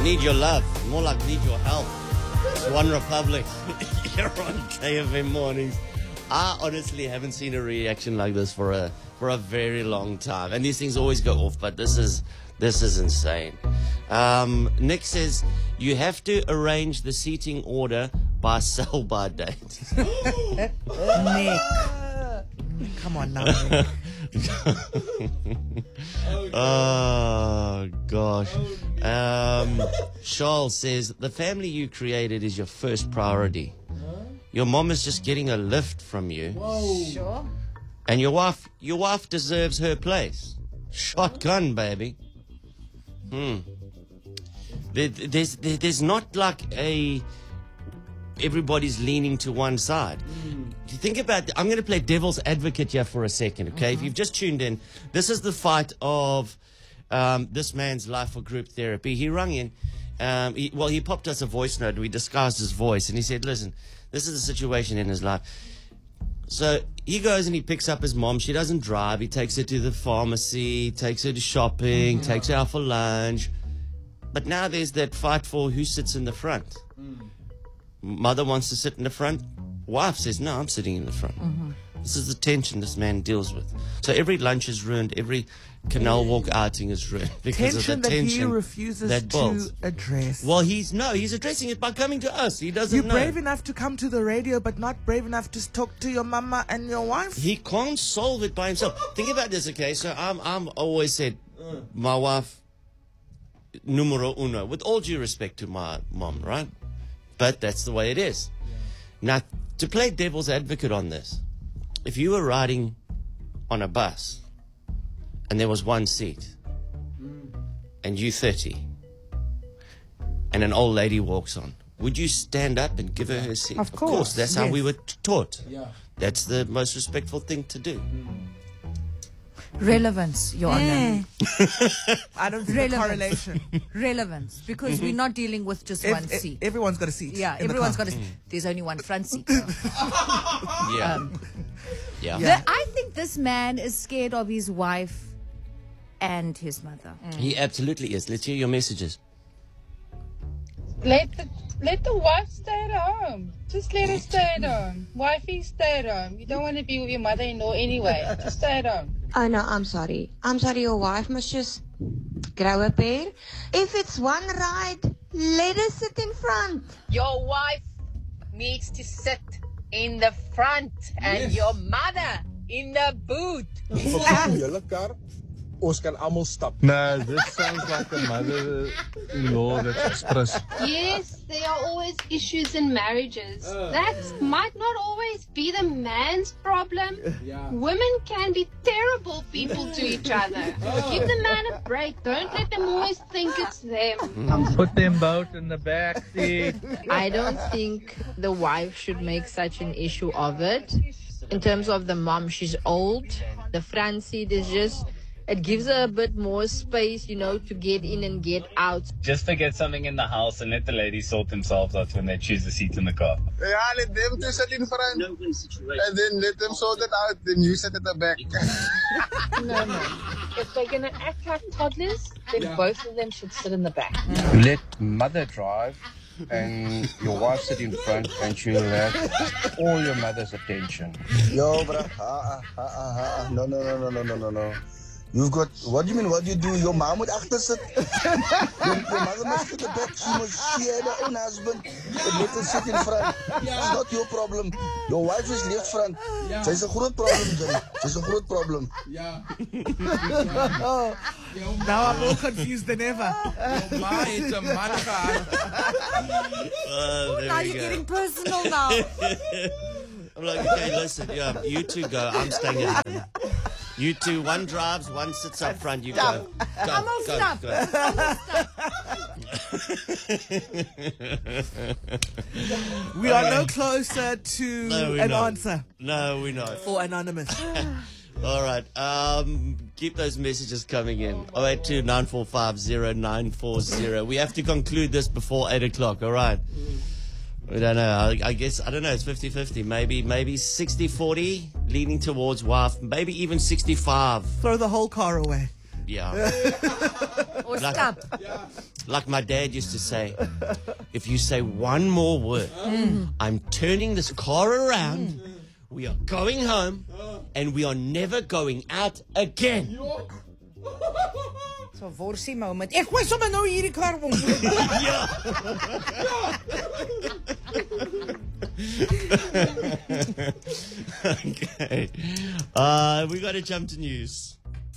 need your love. More like need your help. It's One Republic here on KFM Mornings. I honestly haven't seen a reaction like this for a very long time. And these things always go off, but this is insane. Nick says you have to arrange the seating order by sell-by date. Nick. Come on now, Nick. Oh, gosh. Charles says, the family you created is your first priority. Your mom is just getting a lift from you. Whoa. Sure. And your wife deserves her place. Shotgun, baby. There's not like everybody's leaning to one side. You think about I'm going to play devil's advocate here for a second, okay? If you've just tuned in, this is the fight of this man's life for group therapy. He rung in. He popped us a voice note. We disguised his voice, and he said, listen, this is the situation in his life. So he goes and he picks up his mom. She doesn't drive. He takes her to the pharmacy, takes her to shopping, takes her out for lunch. But now there's that fight for who sits in the front. Mother wants to sit in the front. Wife says, no, I'm sitting in the front. This is the tension this man deals with. So every lunch is ruined. Every canal walk outing is ruined because of the tension that he refuses that builds. to address. Well, he's addressing it by coming to us. He doesn't You're know. brave enough to come to the radio, but not brave enough to talk to your mama and your wife? He can't solve it by himself. Think about this, okay? So I'm always said, my wife, numero uno, with all due respect to my mom, right? But that's the way it is. Now, to play devil's advocate on this, if you were riding on a bus and there was one seat and you 30 and an old lady walks on, would you stand up and give her her seat? Of course. That's how we were taught. Yeah. That's the most respectful thing to do. Relevance, Your Honor. I don't see the correlation. Relevance, because we're not dealing with just one seat. Everyone's got a seat. Yeah, in the everyone's car. got a. There's only one front seat. Yeah. I think this man is scared of his wife and his mother. He absolutely is. Let's hear your messages. Let the wife stay at home. Just let her stay at home. Wifey, stay at home. You don't want to be with your mother-in-law anyway. Just stay at home. Oh, no, I'm sorry. I'm sorry, your wife must just grow a pair. If it's one ride, let her sit in front. Your wife needs to sit in the front and your mother in the boot. Ons kan almal stap. No, this sounds like a mother-in-law that's express. Yes, there are always issues in marriages. That might not always be the man's problem. Yeah. Women can be terrible people to each other. Give the man a break. Don't let them always think it's them. Put them both in the back seat. I don't think the wife should make such an issue of it. In terms of the mom, she's old. The front seat is just... It gives her a bit more space, to get in and get out. Just forget something in the house and let the ladies sort themselves out when they choose the seat in the car. Yeah, let them to sit in front. No-win situation. And then let them sort it out. Then you sit at the back. No. If they're going to act like toddlers, then both of them should sit in the back. Let mother drive and your wife sit in front and she'll have all your mother's attention. Yo, bro. No. You've got, what do you mean, what do you do? Your mom would achter sit. Your mother must sit at the back. She had her own husband. But let her sit in front. It's not your problem. Your wife is left front. She's a groot problem, Jay. She's a groot problem. Yeah. Now I'm more confused than ever. It's a man. Now you're getting personal now. I'm like, okay, listen, you two go. I'm staying at home. You two, one drives, one sits up front. You go. I'm all stuck. We are no closer to an answer. No, we're not. For Anonymous. All right. Keep those messages coming in. 082-945-0940. We have to conclude this before 8 o'clock. All right. We don't know. I guess, I don't know. It's 50-50. Maybe 60-40 leaning towards wife. Maybe even 65. Throw the whole car away. Yeah. Or stop. Like my dad used to say, if you say one more word, I'm turning this car around, we are going home, and we are never going out again. So worsie moment. Ek gooi sommer nou hierdie kar om. Okay. We got to jump to news.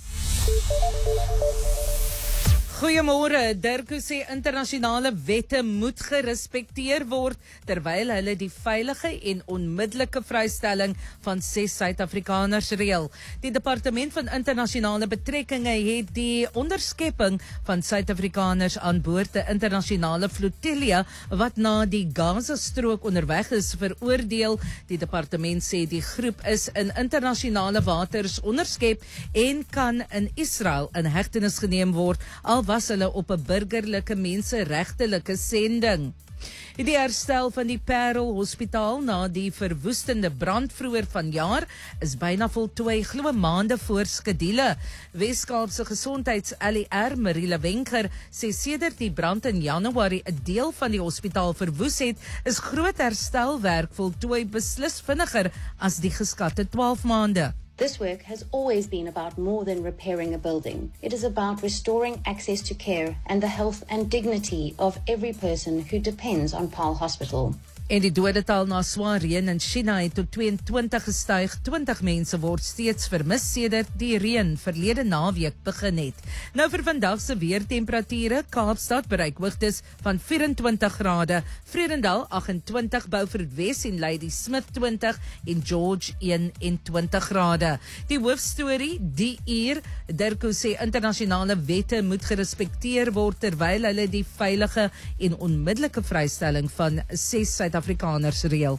Goeiemôre. Dirk sê internasionale wette moet gerespekteer word terwyl hulle die veilige en onmiddellike vrystelling van 6 Suid-Afrikaners reël. Die Departement van Internasionale Betrekkinge het die onderskepping van Suid-Afrikaners aan boord 'n internasionale flotille wat na die Gaza-strook onderweg is veroordeel. Die departement sê die groep is in internasionale waters onderskep en kan in Israel in hegtenis geneem word, al was hulle op 'n burgerlike menseregtelike sending. Die herstel van die Parel Hospitaal na die verwoestende brand vroeër vanjaar is byna voltooi, glo maande voor skedule. Weskaapse Gesondheids-LER Mariele Wenker sê sedert die brand in Januarie 'n deel van die hospitaal verwoes het, is groot herstelwerk voltooi beslis vinniger as die geskatte 12 maande. This work has always been about more than repairing a building. It is about restoring access to care and the health and dignity of every person who depends on Paarl Hospital. En die dodetal na swaar reën in China het tot 22 gestyg. 20 mense word steeds vermis sedert die reën verlede naweek begin het. Nou vir vandag se weertemperature: Kaapstad bereik hoogtes van 24 grade, Vredendal 28, Beaufort Wes en Ladysmith 20 en George 21 grade. Die hoofstorie die uur: Dirk sê internasionale wette moet gerespekteer word terwyl hulle die veilige en onmiddellike vrystelling van 6 Suid-Afrikaners reël.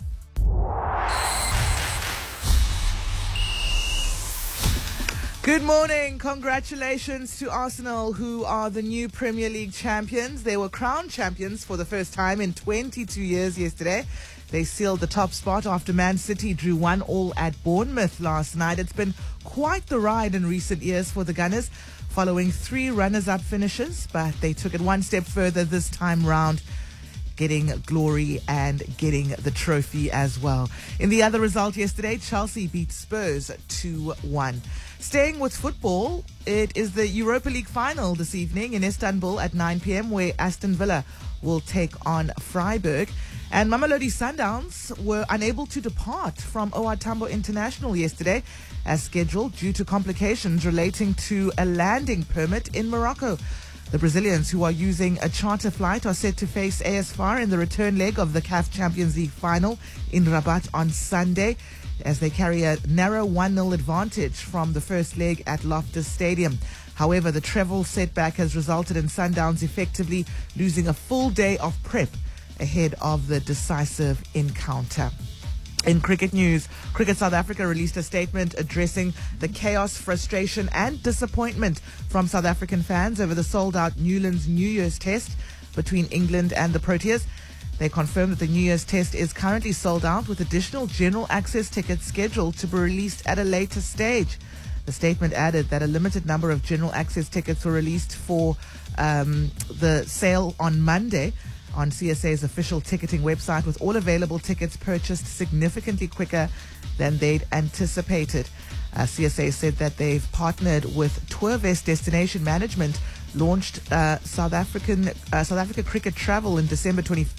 Good morning. Congratulations to Arsenal, who are the new Premier League champions. They were crowned champions for the first time in 22 years yesterday. They sealed the top spot after Man City drew 1-1 at Bournemouth last night. It's been quite the ride in recent years for the Gunners, following 3 runners-up finishes, but they took it one step further this time round, getting glory and getting the trophy as well. In the other result yesterday, Chelsea beat Spurs 2-1. Staying with football, it is the Europa League final this evening in Istanbul at 9 p.m. where Aston Villa will take on Freiburg. And Mamelodi Sundowns were unable to depart from OR Tambo International yesterday as scheduled due to complications relating to a landing permit in Morocco. The Brazilians, who are using a charter flight, are set to face AS FAR in the return leg of the CAF Champions League final in Rabat on Sunday, as they carry a narrow 1-0 advantage from the first leg at Loftus Stadium. However, the travel setback has resulted in Sundowns effectively losing a full day of prep ahead of the decisive encounter. In cricket news, Cricket South Africa released a statement addressing the chaos, frustration and disappointment from South African fans over the sold-out Newlands New Year's Test between England and the Proteas. They confirmed that the New Year's Test is currently sold out, with additional general access tickets scheduled to be released at a later stage. The statement added that a limited number of general access tickets were released for the sale on Monday on CSA's official ticketing website, with all available tickets purchased significantly quicker than they'd anticipated. CSA said that they've partnered with Tourvest Destination Management, launched South Africa Cricket Travel in December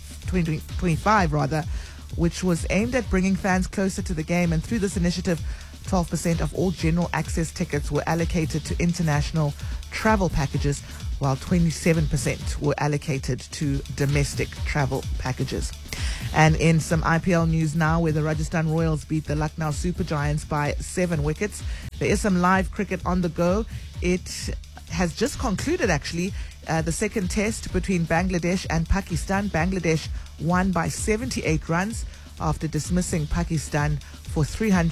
2025, which was aimed at bringing fans closer to the game. And through this initiative, 12% of all general access tickets were allocated to international travel packages, while 27% were allocated to domestic travel packages. And in some IPL news now, where the Rajasthan Royals beat the Lucknow Super Giants by 7 wickets. There is some live cricket on the go. It has just concluded, actually, the second test between Bangladesh and Pakistan. Bangladesh won by 78 runs after dismissing Pakistan for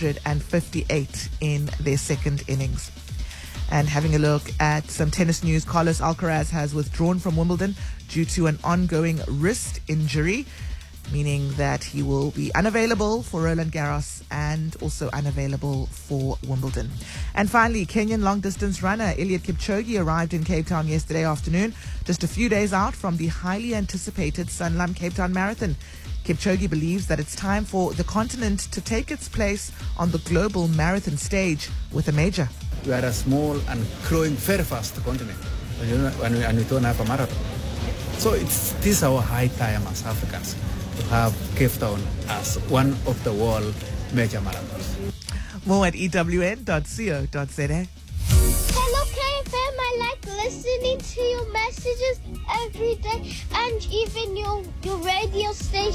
358 in their second innings. And having a look at some tennis news, Carlos Alcaraz has withdrawn from Wimbledon due to an ongoing wrist injury. meaning that he will be unavailable for Roland Garros and also unavailable for Wimbledon. And finally, Kenyan long-distance runner Eliud Kipchoge arrived in Cape Town yesterday afternoon, just a few days out from the highly anticipated Sanlam Cape Town Marathon. Kipchoge believes that it's time for the continent to take its place on the global marathon stage with a major. We are a small and growing very fast continent, and we don't have a marathon. So this is our high time as Africans to have Cape Town as one of the world major marathons. More at ewn.co.za. Hello KFM, I like listening to your messages every day and even your radio station.